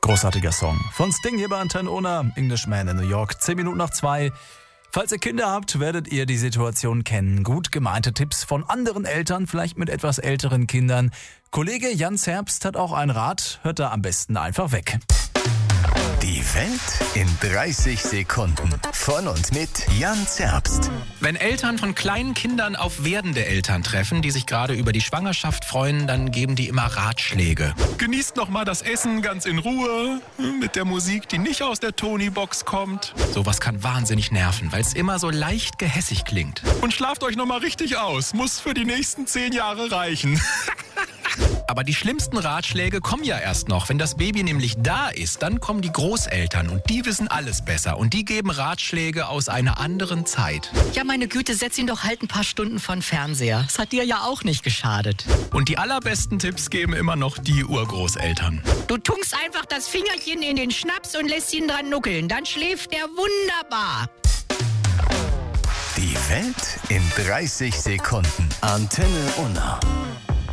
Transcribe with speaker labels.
Speaker 1: Großartiger Song. Von Sting hier bei Antenne Unna, Englishman in New York, 10 Minuten nach 2. Falls ihr Kinder habt, werdet ihr die Situation kennen. Gut gemeinte Tipps von anderen Eltern, vielleicht mit etwas älteren Kindern. Kollege Jan Zerbst hat auch einen Rat, hört da am besten einfach weg.
Speaker 2: Die Welt in 30 Sekunden. Von und mit Jan Zerbst.
Speaker 3: Wenn Eltern von kleinen Kindern auf werdende Eltern treffen, die sich gerade über die Schwangerschaft freuen, dann geben die immer Ratschläge.
Speaker 4: Genießt noch mal das Essen ganz in Ruhe, mit der Musik, die nicht aus der Tony-Box kommt.
Speaker 3: Sowas kann wahnsinnig nerven, weil es immer so leicht gehässig klingt.
Speaker 4: Und schlaft euch noch mal richtig aus. Muss für die nächsten 10 Jahre reichen.
Speaker 3: Aber die schlimmsten Ratschläge kommen ja erst noch. Wenn das Baby nämlich da ist, dann kommen die Großeltern und die wissen alles besser. Und die geben Ratschläge aus einer anderen Zeit.
Speaker 5: Ja, meine Güte, setz ihn doch halt ein paar Stunden vor den Fernseher. Das hat dir ja auch nicht geschadet.
Speaker 3: Und die allerbesten Tipps geben immer noch die Urgroßeltern.
Speaker 5: Du tunkst einfach das Fingerchen in den Schnaps und lässt ihn dran nuckeln. Dann schläft er wunderbar.
Speaker 2: Die Welt in 30 Sekunden. Antenne Unna.